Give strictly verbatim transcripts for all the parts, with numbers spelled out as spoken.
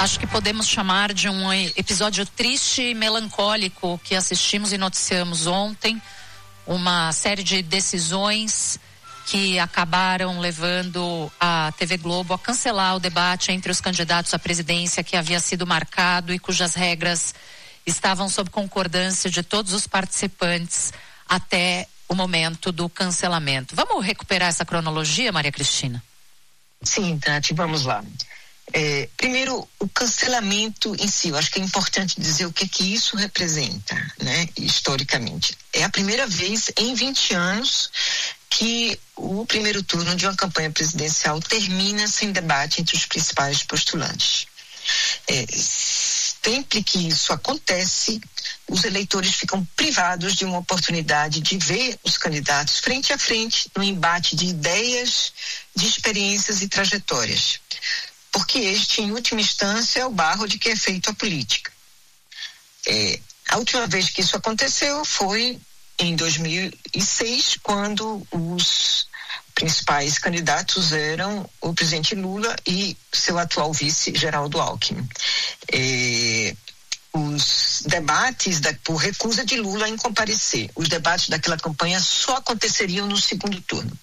Acho que podemos chamar de um episódio triste e melancólico que assistimos e noticiamos ontem. Uma série de decisões que acabaram levando a T V Globo a cancelar o debate entre os candidatos à presidência que havia sido marcado e cujas regras estavam sob concordância de todos os participantes até o momento do cancelamento. Vamos recuperar essa cronologia, Maria Cristina? Sim, Tati, vamos lá. É, primeiro, o cancelamento em si, eu acho que é importante dizer o que que isso representa, né, historicamente. É a primeira vez em vinte anos que o primeiro turno de uma campanha presidencial termina sem debate entre os principais postulantes. É, sempre que isso acontece, os eleitores ficam privados de uma oportunidade de ver os candidatos frente a frente no embate de ideias, de experiências e trajetórias. Porque este, em última instância, é o barro de que é feita a política. É, a última vez que isso aconteceu foi em dois mil e seis, quando os principais candidatos eram o presidente Lula e seu atual vice, Geraldo Alckmin. É, os debates da, por recusa de Lula em comparecer, os debates daquela campanha só aconteceriam no segundo turno.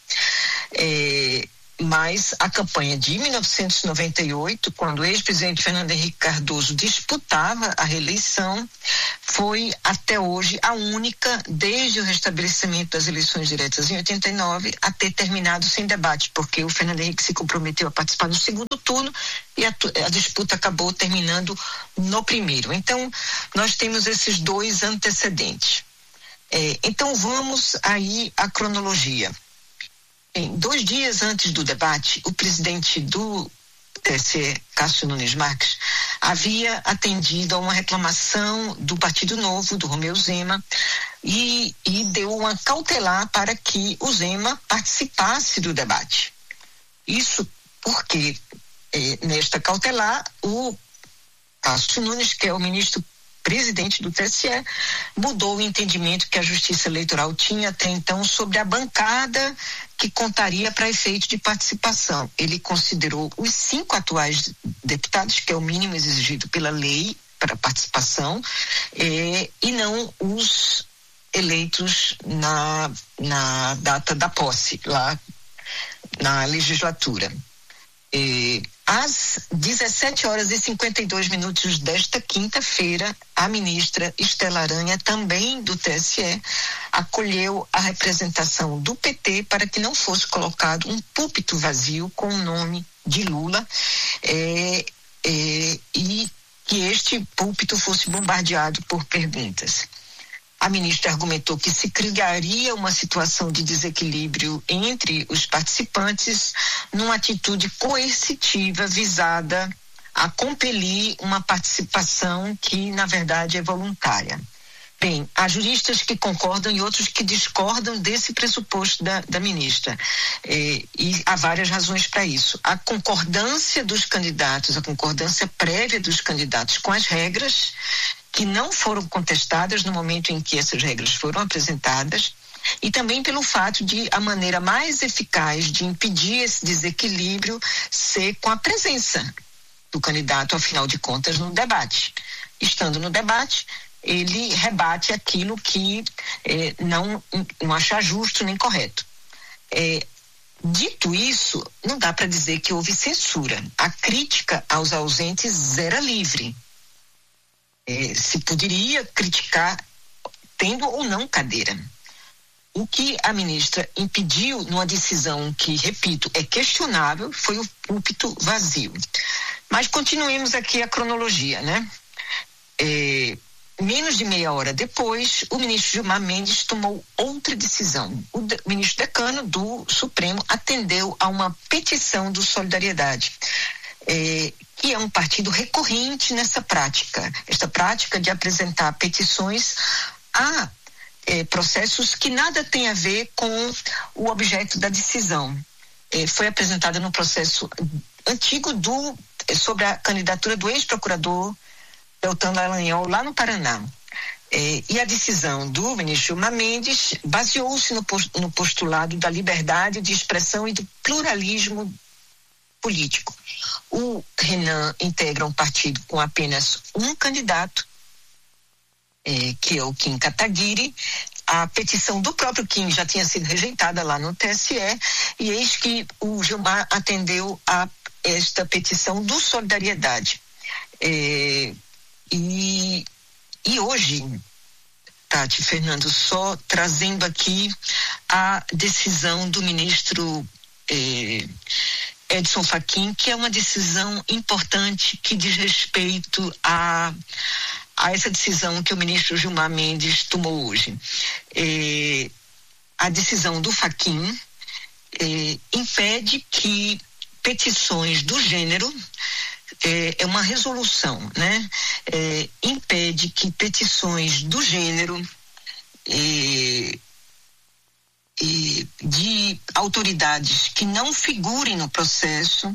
É, Mas a campanha de mil novecentos e noventa e oito, quando o ex-presidente Fernando Henrique Cardoso disputava a reeleição, foi até hoje a única, desde o restabelecimento das eleições diretas em oitenta e nove, a ter terminado sem debate, porque o Fernando Henrique se comprometeu a participar do segundo turno e a, a disputa acabou terminando no primeiro. Então, nós temos esses dois antecedentes. É, então, vamos aí à cronologia. Em dois dias antes do debate, o presidente do T S E, Cássio Nunes Marques, havia atendido a uma reclamação do Partido Novo, do Romeu Zema, e, e deu uma cautelar para que o Zema participasse do debate. Isso porque, eh, nesta cautelar, o Cássio Nunes, que é o ministro presidente do T S E, mudou o entendimento que a Justiça Eleitoral tinha até então sobre a bancada que contaria para efeito de participação. Ele considerou os cinco atuais deputados, que é o mínimo exigido pela lei para participação, eh, e não os eleitos na, na data da posse, lá na legislatura. Eh, Às dezessete horas e cinquenta e dois minutos desta quinta-feira, a ministra Estela Aranha, também do T S E, acolheu a representação do P T para que não fosse colocado um púlpito vazio com o nome de Lula é, é, e que este púlpito fosse bombardeado por perguntas. A ministra argumentou que se criaria uma situação de desequilíbrio entre os participantes numa atitude coercitiva visada a compelir uma participação que, na verdade, é voluntária. Bem, há juristas que concordam e outros que discordam desse pressuposto da, da ministra. É, e há várias razões para isso. A concordância dos candidatos, a concordância prévia dos candidatos com as regras, que não foram contestadas no momento em que essas regras foram apresentadas, e também pelo fato de a maneira mais eficaz de impedir esse desequilíbrio ser com a presença do candidato, afinal de contas, no debate. Estando no debate, ele rebate aquilo que eh, não, não acha justo nem correto. Eh, dito isso, não dá para dizer que houve censura. A crítica aos ausentes era livre. Eh, se poderia criticar tendo ou não cadeira. O que a ministra impediu numa decisão que, repito, é questionável, foi o púlpito vazio. Mas continuemos aqui a cronologia, né? É, menos de meia hora depois, o ministro Gilmar Mendes tomou outra decisão. O de, ministro decano do Supremo atendeu a uma petição do Solidariedade, é, que é um partido recorrente nessa prática, esta prática de apresentar petições a é, processos que nada tem a ver com o objeto da decisão. É, foi apresentada no processo antigo do, é, sobre a candidatura do ex-procurador Deltan Dallagnol, lá no Paraná. É, e a decisão do ministro Gilmar Mendes baseou-se no, no postulado da liberdade de expressão e do pluralismo político. O Renan integra um partido com apenas um candidato, é, que é o Kim Kataguiri. A petição do próprio Kim já tinha sido rejeitada lá no T S E, e eis que o Gilmar atendeu a esta petição do Solidariedade. É, e, e hoje, Tati, Fernando, só trazendo aqui a decisão do ministro eh, Edson Fachin, que é uma decisão importante que diz respeito a, a essa decisão que o ministro Gilmar Mendes tomou hoje. Eh, a decisão do Fachin eh, impede que petições do gênero, é, é uma resolução, né? É, impede que petições do gênero é, é, de autoridades que não figurem no processo,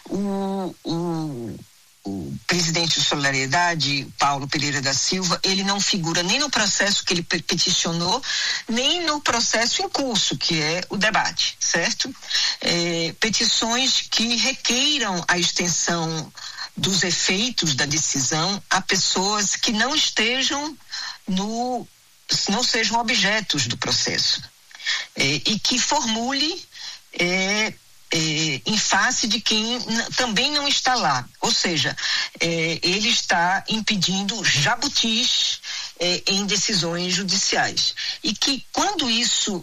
o, o, o presidente de Solidariedade, Paulo Pereira da Silva, ele não figura nem no processo que ele peticionou, nem no processo em curso, que é o debate, certo? É, petições que requeiram a extensão dos efeitos da decisão a pessoas que não estejam no, não sejam objetos do processo, é, e que formule é, É, em face de quem n- também não está lá. Ou seja, é, ele está impedindo jabutis é, em decisões judiciais. E que quando isso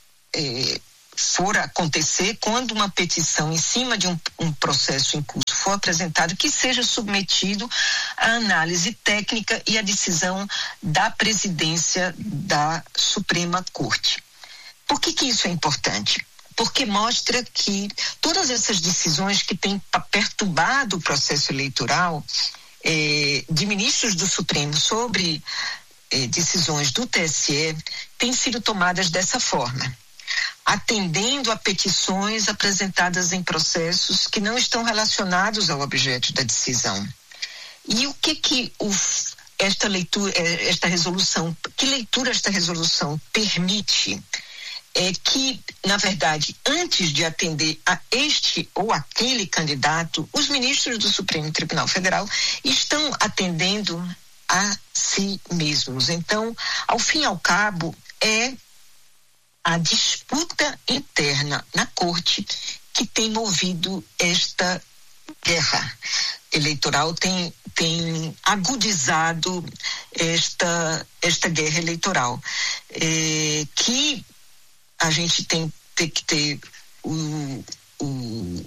é, for acontecer, quando uma petição em cima de um, um processo em curso for apresentado, que seja submetido à análise técnica e à decisão da presidência da Suprema Corte. Por que que isso é importante? Porque mostra que todas essas decisões que têm perturbado o processo eleitoral eh, de ministros do Supremo sobre eh, decisões do T S E têm sido tomadas dessa forma, atendendo a petições apresentadas em processos que não estão relacionados ao objeto da decisão. E o que que o, esta leitura, esta resolução, que leitura esta resolução permite? É que, na verdade, antes de atender a este ou aquele candidato, os ministros do Supremo Tribunal Federal estão atendendo a si mesmos. Então, ao fim e ao cabo, é a disputa interna na Corte que tem movido esta guerra eleitoral, tem, tem agudizado esta, esta guerra eleitoral, é, que a gente tem, tem que ter o, o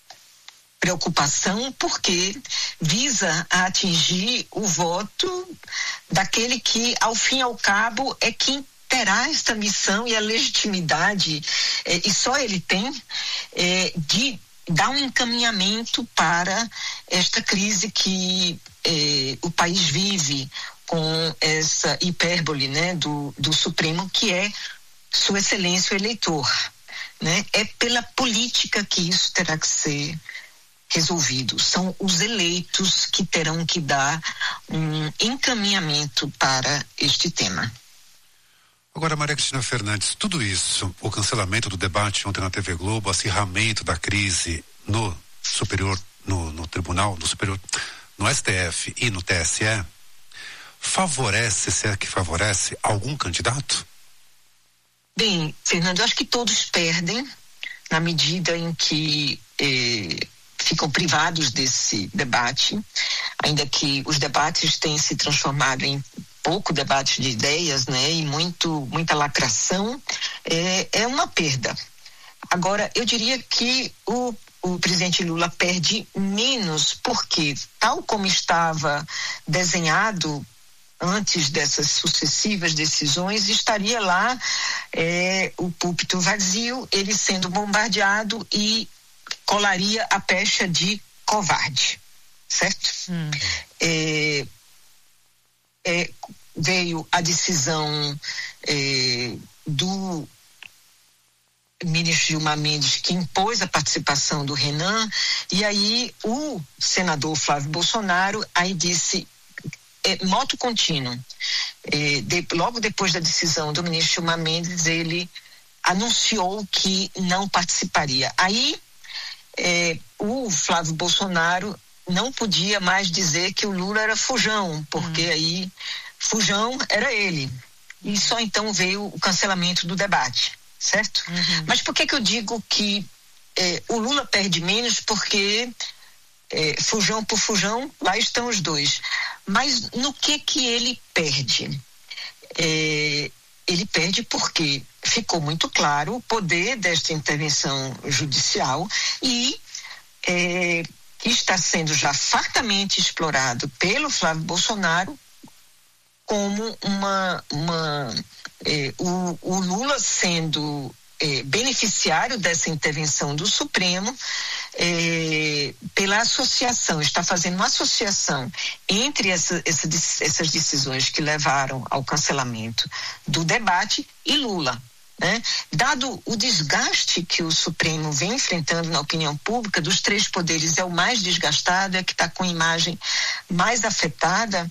preocupação, porque visa a atingir o voto daquele que, ao fim e ao cabo, é quem terá esta missão e a legitimidade, eh, e só ele tem, eh, de dar um encaminhamento para esta crise que eh, o país vive, com essa hipérbole, né, do, do Supremo, que é Sua Excelência o eleitor, né? É pela política que isso terá que ser resolvido. São os eleitos que terão que dar um encaminhamento para este tema. Agora, Maria Cristina Fernandes, tudo isso, o cancelamento do debate ontem na T V Globo, o acirramento da crise no superior, no, no tribunal, no superior, no S T F e no T S E, favorece, se é que favorece, algum candidato? Bem, Fernando, eu acho que todos perdem na medida em que eh, ficam privados desse debate, ainda que os debates tenham se transformado em pouco debate de ideias, né, e muito, muita lacração, é, é uma perda. Agora, eu diria que o, o presidente Lula perde menos porque, tal como estava desenhado antes dessas sucessivas decisões, estaria lá é, o púlpito vazio, ele sendo bombardeado, e colaria a pecha de covarde, certo? Hum. É, é, veio a decisão é, do ministro Gilmar Mendes, que impôs a participação do Renan, e aí o senador Flávio Bolsonaro aí disse É, moto contínuo. É, de, logo depois da decisão do ministro Gilmar Mendes, ele anunciou que não participaria. Aí é, o Flávio Bolsonaro não podia mais dizer que o Lula era fujão, porque uhum. aí fujão era ele. E só então veio o cancelamento do debate, certo? Uhum. Mas por que que eu digo que é, o Lula perde menos? Porque é, fujão por fujão, lá estão os dois. Mas no que que ele perde? É, ele perde porque ficou muito claro o poder desta intervenção judicial e é, está sendo já fartamente explorado pelo Flávio Bolsonaro como uma, uma eh, o, o Lula sendo eh, beneficiário dessa intervenção do Supremo eh, pela associação, está fazendo uma associação entre essa, essa, essas decisões que levaram ao cancelamento do debate e Lula. Né? Dado o desgaste que o Supremo vem enfrentando na opinião pública, dos três poderes é o mais desgastado, é que está com a imagem mais afetada,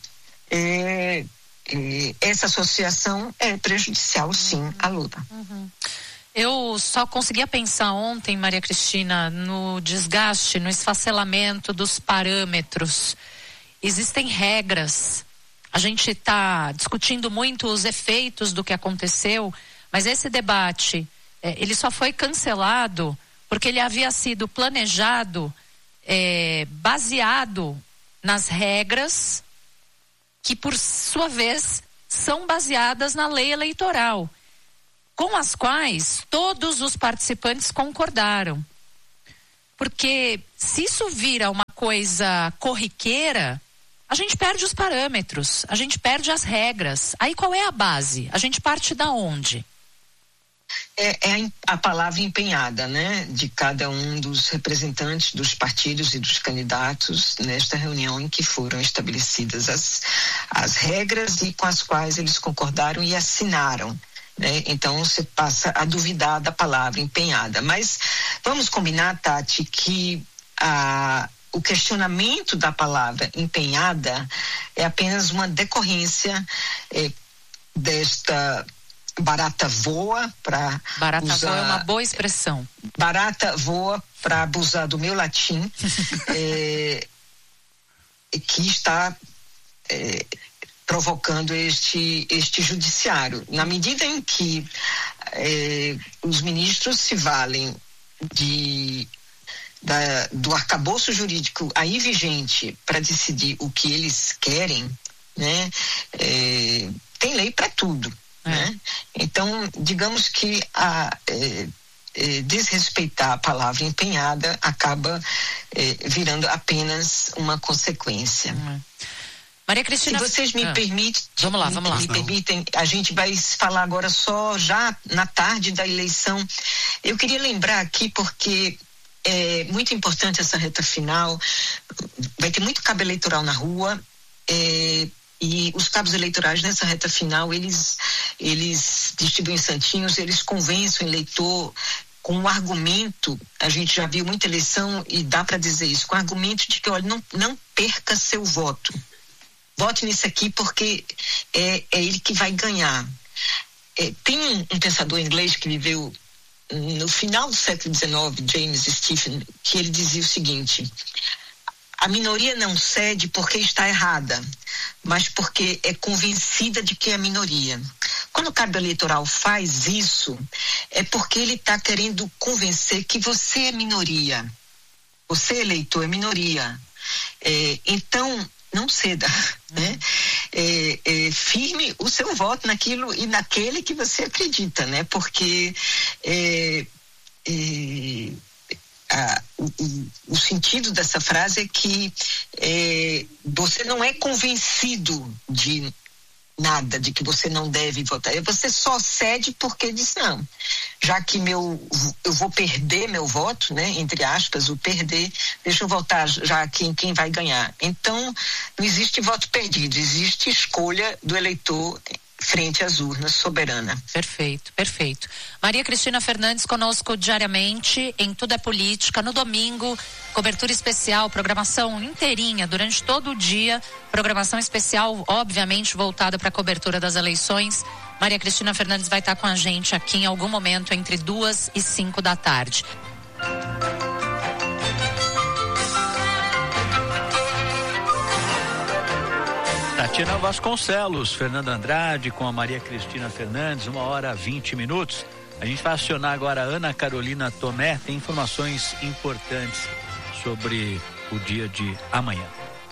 é, é, essa associação é prejudicial, sim, à Lula. Uhum. Eu só conseguia pensar ontem, Maria Cristina, no desgaste, no esfacelamento dos parâmetros. Existem regras. A gente está discutindo muito os efeitos do que aconteceu, mas esse debate, eh, ele só foi cancelado porque ele havia sido planejado, eh, baseado nas regras que, por sua vez, são baseadas na lei eleitoral, com as quais todos os participantes concordaram. Porque se isso vira uma coisa corriqueira, a gente perde os parâmetros, a gente perde as regras. Aí qual é a base? A gente parte da onde? É, é a palavra empenhada, né, de cada um dos representantes dos partidos e dos candidatos nesta reunião em que foram estabelecidas as, as regras e com as quais eles concordaram e assinaram. Né? Então você passa a duvidar da palavra empenhada. Mas vamos combinar, Tati, que a, o questionamento da palavra empenhada é apenas uma decorrência é, desta barata voa para barata usar, voa é uma boa expressão. Barata voa para abusar do meu latim, é, que está é, provocando este, este judiciário. Na medida em que é, os ministros se valem de, da, do arcabouço jurídico aí vigente para decidir o que eles querem, né, é, tem lei para tudo. É. Né? Então, digamos que a é, é, desrespeitar a palavra empenhada acaba é, virando apenas uma consequência. É. Maria Cristina, se vocês me ah. permitem, vamos lá, vamos lá. me permitem, a gente vai falar agora só já na tarde da eleição. Eu queria lembrar aqui porque é muito importante essa reta final. Vai ter muito cabo eleitoral na rua. É, E os cabos eleitorais nessa reta final, eles, eles distribuem santinhos, eles convencem o eleitor com o argumento, a gente já viu muita eleição e dá para dizer isso, com o argumento de que, olha, não, não perca seu voto. Vote nisso aqui porque é, é ele que vai ganhar. É, tem um, um pensador inglês que viveu no final do século dezenove, James Stephen, que ele dizia o seguinte: a minoria não cede porque está errada, mas porque é convencida de que é minoria. Quando o cabo eleitoral faz isso, é porque ele está querendo convencer que você é minoria. Você, eleitor, é minoria. É, então, não ceda. Uhum. Né? É, é, firme o seu voto naquilo e naquele que você acredita, né? Porque é, é, a, o, o sentido dessa frase é que é, você não é convencido de nada, de que você não deve votar. Você só cede porque diz, não, já que meu, eu vou perder meu voto, né, entre aspas, o perder, deixa eu votar já aqui em quem vai ganhar. Então, não existe voto perdido, existe escolha do eleitor frente às urnas, soberana. Perfeito, perfeito. Maria Cristina Fernandes conosco diariamente em Tudo é Política. No domingo, cobertura especial, programação inteirinha durante todo o dia, programação especial, obviamente, voltada para a cobertura das eleições. Maria Cristina Fernandes vai estar com a gente aqui em algum momento entre duas e cinco da tarde. Tatiana Vasconcelos, Fernando Andrade com a Maria Cristina Fernandes, uma hora vinte minutos. A gente vai acionar agora a Ana Carolina Tomé, tem informações importantes sobre o dia de amanhã.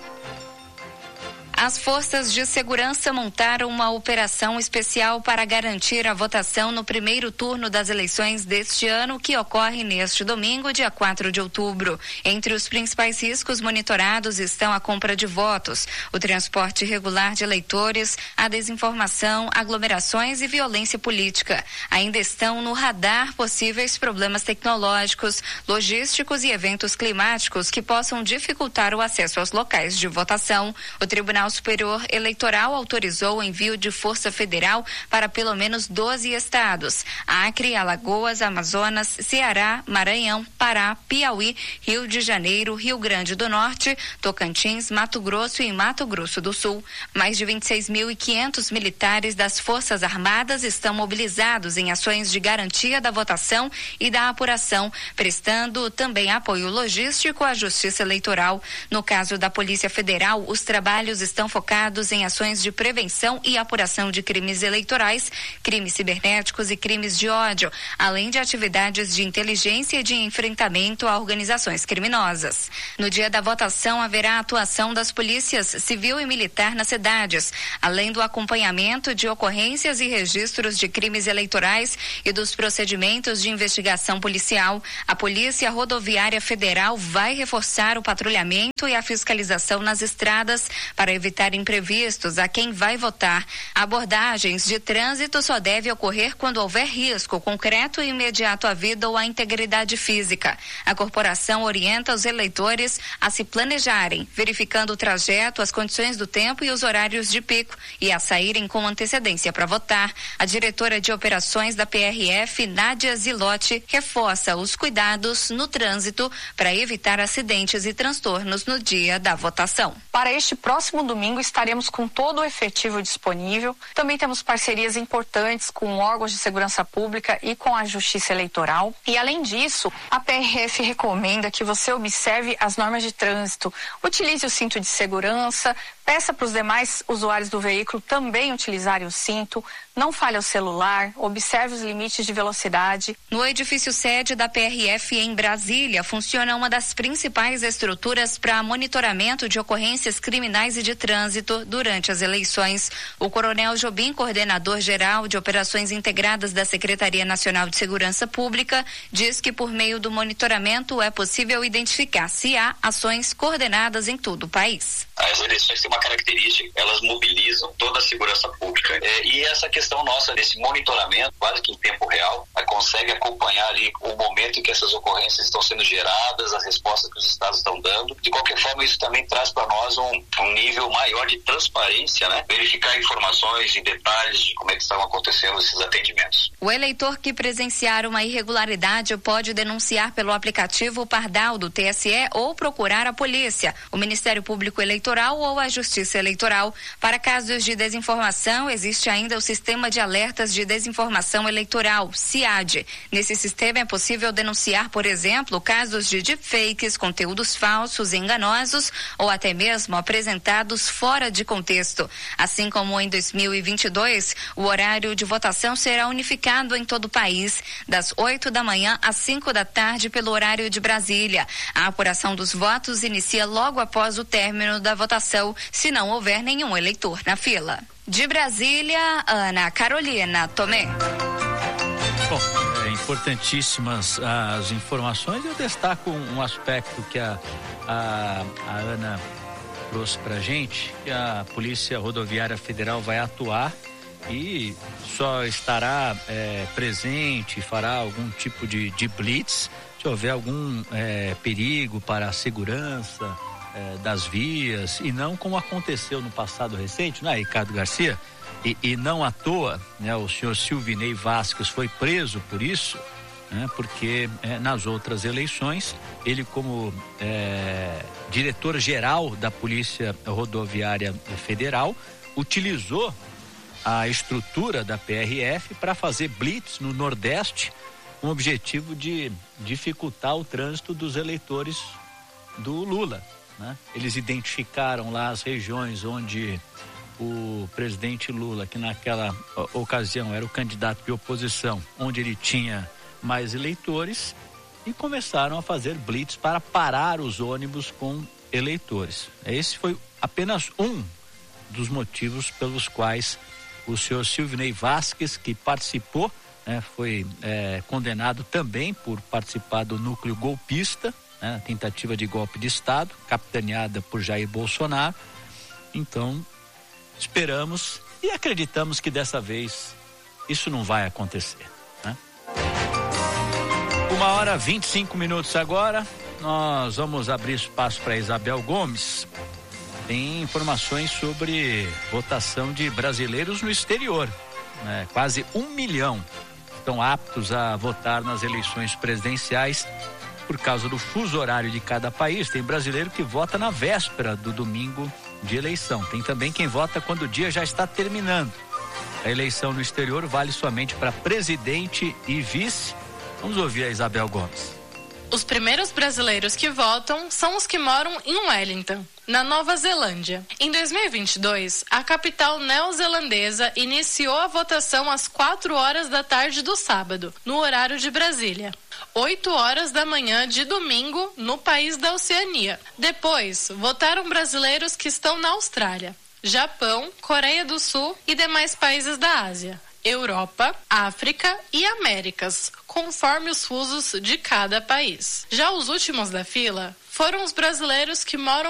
As forças de segurança montaram uma operação especial para garantir a votação no primeiro turno das eleições deste ano, que ocorre neste domingo, dia quatro de outubro. Entre os principais riscos monitorados estão a compra de votos, o transporte irregular de eleitores, a desinformação, aglomerações e violência política. Ainda estão no radar possíveis problemas tecnológicos, logísticos e eventos climáticos que possam dificultar o acesso aos locais de votação. O Tribunal Superior Eleitoral autorizou o envio de Força Federal para pelo menos doze estados: Acre, Alagoas, Amazonas, Ceará, Maranhão, Pará, Piauí, Rio de Janeiro, Rio Grande do Norte, Tocantins, Mato Grosso e Mato Grosso do Sul. Mais de vinte e seis mil e quinhentos militares das Forças Armadas estão mobilizados em ações de garantia da votação e da apuração, prestando também apoio logístico à Justiça Eleitoral. No caso da Polícia Federal, os trabalhos estão estão focados em ações de prevenção e apuração de crimes eleitorais, crimes cibernéticos e crimes de ódio, além de atividades de inteligência e de enfrentamento a organizações criminosas. No dia da votação, haverá atuação das polícias civil e militar nas cidades, além do acompanhamento de ocorrências e registros de crimes eleitorais e dos procedimentos de investigação policial. A Polícia Rodoviária Federal vai reforçar o patrulhamento e a fiscalização nas estradas para evitar imprevistos a quem vai votar. Abordagens de trânsito só devem ocorrer quando houver risco concreto e imediato à vida ou à integridade física. A corporação orienta os eleitores a se planejarem, verificando o trajeto, as condições do tempo e os horários de pico, e a saírem com antecedência para votar. A diretora de operações da P R F, Nádia Zilotti, reforça os cuidados no trânsito para evitar acidentes e transtornos no dia da votação. Para este próximo domingo estaremos com todo o efetivo disponível. Também temos parcerias importantes com órgãos de segurança pública e com a Justiça Eleitoral. E além disso, a P R F recomenda que você observe as normas de trânsito, utilize o cinto de segurança, peça para os demais usuários do veículo também utilizarem o cinto, não falhe o celular, observe os limites de velocidade. No edifício sede da P R F em Brasília, funciona uma das principais estruturas para monitoramento de ocorrências criminais e de trânsito durante as eleições. O Coronel Jobim, coordenador geral de operações integradas da Secretaria Nacional de Segurança Pública, diz que por meio do monitoramento é possível identificar se há ações coordenadas em todo o país. As eleições têm uma característica, elas mobilizam toda a segurança pública. É, e essa questão nossa desse monitoramento, quase que em tempo real, a, consegue acompanhar ali o momento em que essas ocorrências estão sendo geradas, as respostas que os estados estão dando. De qualquer forma, isso também traz para nós um, um nível maior de transparência, né? Verificar informações e detalhes de como é que estão acontecendo esses atendimentos. O eleitor que presenciar uma irregularidade pode denunciar pelo aplicativo Pardal do T S E ou procurar a polícia, o Ministério Público Eleitoral ou a Justiça Eleitoral. Para casos de desinformação, existe ainda o Sistema de Alertas de Desinformação Eleitoral, SIAD. Nesse sistema é possível denunciar, por exemplo, casos de deepfakes, conteúdos falsos, enganosos ou até mesmo apresentados fora de contexto. Assim como em dois mil e vinte e dois, o horário de votação será unificado em todo o país, das oito da manhã às cinco da tarde pelo horário de Brasília. A apuração dos votos inicia logo após o término da votação, se não houver nenhum eleitor na fila. De Brasília, Ana Carolina Tomé. Bom, é importantíssimas as informações. Eu destaco um aspecto que a, a, a Ana trouxe pra gente, que a Polícia Rodoviária Federal vai atuar e só estará é, presente, fará algum tipo de, de blitz se houver algum é, perigo para a segurança é, das vias, e não como aconteceu no passado recente, né, Ricardo Garcia? E, e não à toa, né, o senhor Silvinei Vasquez foi preso por isso, né, porque é, nas outras eleições, ele como é, diretor-geral da Polícia Rodoviária Federal, utilizou a estrutura da P R F para fazer blitz no Nordeste, com o objetivo de dificultar o trânsito dos eleitores do Lula, né? Eles identificaram lá as regiões onde o presidente Lula, que naquela ocasião era o candidato de oposição, onde ele tinha mais eleitores, e começaram a fazer blitz para parar os ônibus com eleitores. Esse foi apenas um dos motivos pelos quais o senhor Silvinei Vasquez, que participou, né, foi é, condenado também por participar do núcleo golpista, né, tentativa de golpe de Estado, capitaneada por Jair Bolsonaro. Então, esperamos e acreditamos que dessa vez isso não vai acontecer, né? Uma hora vinte e cinco minutos agora, nós vamos abrir espaço para Isabel Gomes. Tem informações sobre votação de brasileiros no exterior, né? Quase um milhão estão aptos a votar nas eleições presidenciais por causa do fuso horário de cada país. Tem brasileiro que vota na véspera do domingo de eleição. Tem também quem vota quando o dia já está terminando. A eleição no exterior vale somente para presidente e vice. Vamos ouvir a Isabel Gomes. Os primeiros brasileiros que votam são os que moram em Wellington, na Nova Zelândia. Em dois mil e vinte e dois, a capital neozelandesa iniciou a votação às quatro horas da tarde do sábado, no horário de Brasília. oito horas da manhã de domingo, no país da Oceania. Depois, votaram brasileiros que estão na Austrália, Japão, Coreia do Sul e demais países da Ásia, Europa, África e Américas, conforme os fusos de cada país. Já os últimos da fila foram os brasileiros que moram